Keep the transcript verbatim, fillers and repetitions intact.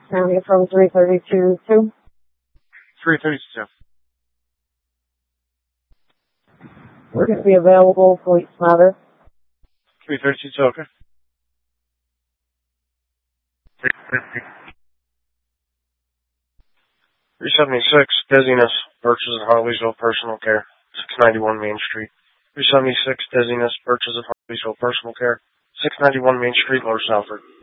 County from three thirty-two two. three thirty-two. We're going to be available, police matter. three thirty-two, okay. three seventy-six, dizziness, Birches of Harleysville, personal care, six ninety-one Main Street. three seventy-six, dizziness, Birches of Harleysville, personal care, six ninety-one Main Street, Lower Southford.